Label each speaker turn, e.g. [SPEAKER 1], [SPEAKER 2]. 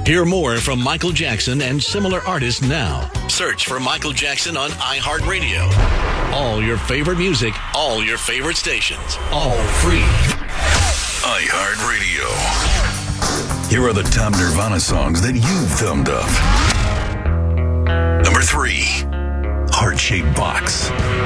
[SPEAKER 1] Hear more from Michael Jackson and similar artists now. Search for Michael Jackson on iHeartRadio. All your favorite music, all your favorite stations, all free.
[SPEAKER 2] iHeartRadio. Here are the top Nirvana songs that you've thumbed up. Number 3, Heart-Shaped Box.